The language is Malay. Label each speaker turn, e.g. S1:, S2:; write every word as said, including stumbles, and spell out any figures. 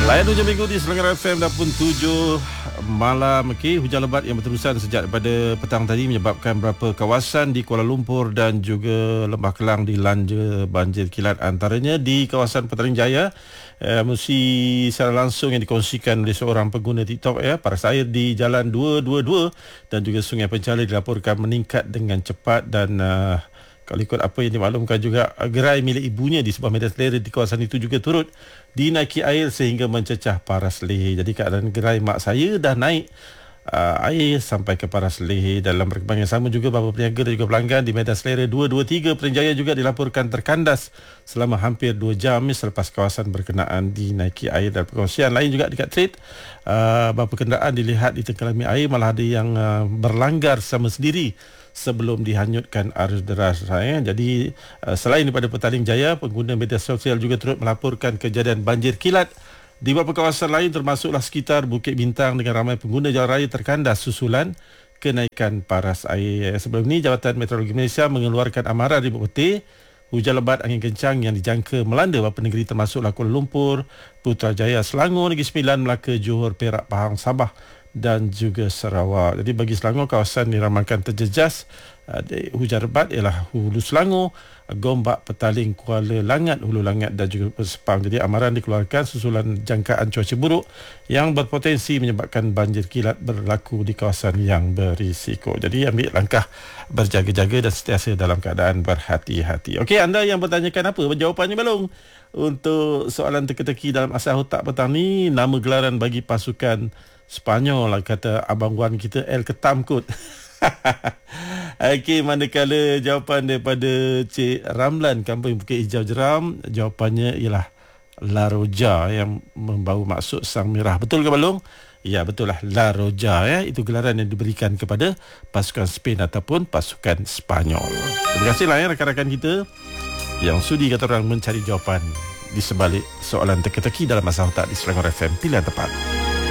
S1: Layan hujung minggu di Selangor F M enam puluh tujuh malam. Okay, hujan lebat yang berterusan sejak pada petang tadi menyebabkan beberapa kawasan di Kuala Lumpur dan juga Lembah Kelang dilanda banjir kilat, antaranya di kawasan Petaling Jaya. Eh, mesti secara langsung yang dikongsikan oleh seorang pengguna TikTok, ya, paras air di Jalan dua dua dua dan juga Sungai Penchala dilaporkan meningkat dengan cepat dan uh, kalau ikut apa yang dimaklumkan juga, gerai milik ibunya di sebuah medan selera di kawasan itu juga turut dinaiki air sehingga mencecah paras leher. Jadi keadaan gerai mak saya dah naik uh, air sampai ke paras leher. Dalam perkembangan yang sama juga, beberapa peniaga dan juga pelanggan di medan selera dua dua tiga Petaling Jaya juga dilaporkan terkandas selama hampir dua jam selepas kawasan berkenaan dinaiki air. Dan perkongsian lain juga dekat trade, uh, beberapa kenderaan dilihat ditenggelami air, malah ada yang uh, berlanggar sama sendiri sebelum dihanyutkan arus deras. Ya. Jadi uh, selain daripada Petaling Jaya, pengguna media sosial juga turut melaporkan kejadian banjir kilat di beberapa kawasan lain, termasuklah sekitar Bukit Bintang, dengan ramai pengguna jalan raya terkandas susulan kenaikan paras air. Sebelum ini, Jabatan Meteorologi Malaysia mengeluarkan amaran ribut putih hujan lebat angin kencang yang dijangka melanda beberapa negeri termasuklah Kuala Lumpur, Putrajaya, Selangor, Negeri Sembilan, Melaka, Johor, Perak, Pahang, Sabah dan juga Sarawak. Jadi bagi Selangor, kawasan diramalkan terjejas uh, hujan lebat ialah Hulu Selangor, Gombak, Petaling, Kuala Langat, Hulu Langat dan juga Sepang. Jadi amaran dikeluarkan susulan jangkaan cuaca buruk yang berpotensi menyebabkan banjir kilat berlaku di kawasan yang berisiko. Jadi ambil langkah berjaga-jaga dan sentiasa dalam keadaan berhati-hati. Okey, anda yang bertanyakan apa jawapannya belum untuk soalan teka-teki dalam asal otak petang ni, nama gelaran bagi pasukan Sepanyol lah, kata abang wan kita El Ketam kot. Okey, manakala jawapan daripada Cik Ramlan, Kampung Bukit Hijau Jeram, jawapannya ialah La Roja yang membawa maksud Sang Merah. Betul ke Balong? Ya, betul lah, La Roja, ya. Itu gelaran yang diberikan kepada pasukan Spain ataupun pasukan Sepanyol. Terima kasihlah, ya, rakan-rakan kita yang sudi kata orang mencari jawapan di sebalik soalan teka-teki dalam masa otak di Selangor F M. Pilihan tepat.